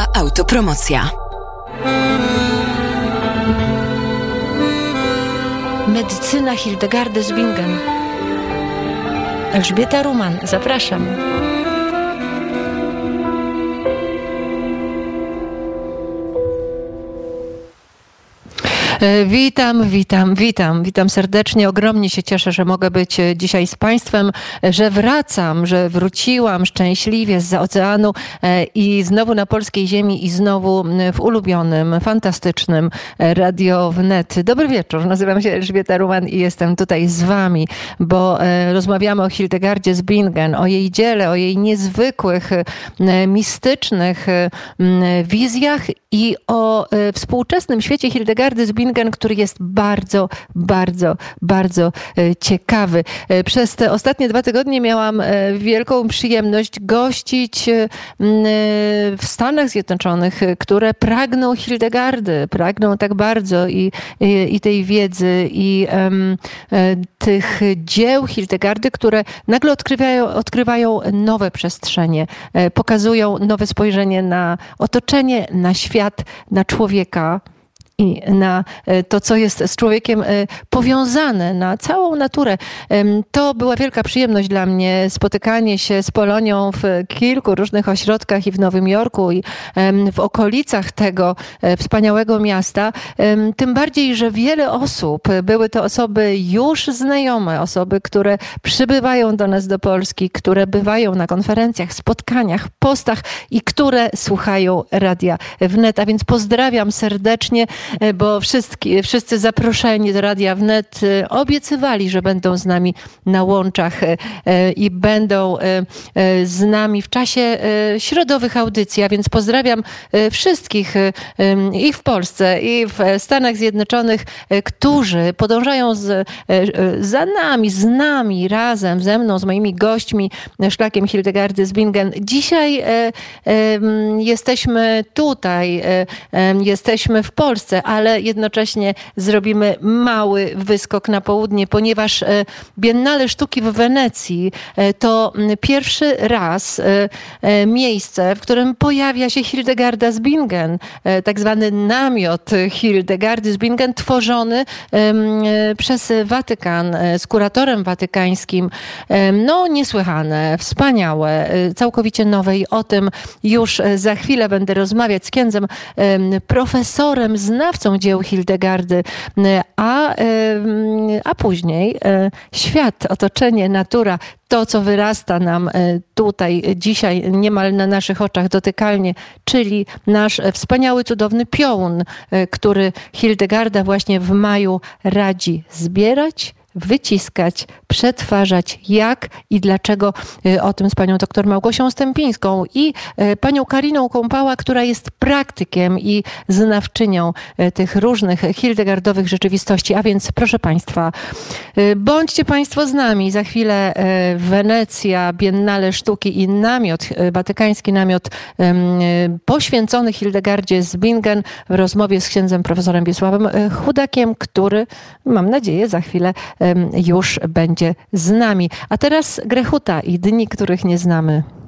Autopromocja. Medycyna Hildegardy z Bingen. Elżbieta Ruman, zapraszam. Witam serdecznie. Ogromnie się cieszę, że mogę być dzisiaj z Państwem, że wracam, że wróciłam szczęśliwie zza oceanu i znowu na polskiej ziemi i znowu w ulubionym, fantastycznym Radio Wnet. Dobry wieczór, nazywam się Elżbieta Ruman i jestem tutaj z Wami, bo rozmawiamy o Hildegardzie z Bingen, o jej dziele, o jej niezwykłych, mistycznych wizjach i o współczesnym świecie Hildegardy z Bingen, który jest bardzo ciekawy. Przez te ostatnie 2 tygodnie miałam wielką przyjemność gościć w Stanach Zjednoczonych, które pragną Hildegardy, pragną tak bardzo i tej wiedzy i tych dzieł Hildegardy, które nagle odkrywają nowe przestrzenie, pokazują nowe spojrzenie na otoczenie, na świat, na człowieka i na to, co jest z człowiekiem powiązane, na całą naturę. To była wielka przyjemność dla mnie, spotykanie się z Polonią w kilku różnych ośrodkach i w Nowym Jorku i w okolicach tego wspaniałego miasta. Tym bardziej, że wiele osób, były to osoby już znajome, osoby, które przybywają do nas do Polski, które bywają na konferencjach, spotkaniach, postach i które słuchają Radia Wnet. A więc pozdrawiam serdecznie, bo wszyscy zaproszeni do Radia Wnet obiecywali, że będą z nami na łączach i będą z nami w czasie środowych audycji. A więc pozdrawiam wszystkich i w Polsce, i w Stanach Zjednoczonych, którzy podążają za nami, z nami, razem, ze mną, z moimi gośćmi, szlakiem Hildegardy z Bingen. Dzisiaj jesteśmy tutaj, jesteśmy w Polsce, ale jednocześnie zrobimy mały wyskok na południe, ponieważ Biennale Sztuki w Wenecji to pierwszy raz miejsce, w którym pojawia się Hildegarda z Bingen, tak zwany namiot Hildegardy z Bingen, tworzony przez Watykan, z kuratorem watykańskim. No niesłychane, wspaniałe, całkowicie nowe i o tym już za chwilę będę rozmawiać z księdzem profesorem, znawcą dzieł Hildegardy, a później świat, otoczenie, natura, to, co wyrasta nam tutaj dzisiaj niemal na naszych oczach dotykalnie, czyli nasz wspaniały, cudowny piołun, który Hildegarda właśnie w maju radzi zbierać, wyciskać, przetwarzać, jak i dlaczego. O tym z panią dr Małgosią Stępińską i panią Kariną Kąpała, która jest praktykiem i znawczynią tych różnych hildegardowych rzeczywistości. A więc proszę państwa, bądźcie państwo z nami. Za chwilę Wenecja, Biennale Sztuki i namiot, watykański namiot poświęcony Hildegardzie z Bingen w rozmowie z księdzem profesorem Wiesławem Chudakiem, który, mam nadzieję, za chwilę już będzie z nami. A teraz Grechuta i Dni, których nie znamy.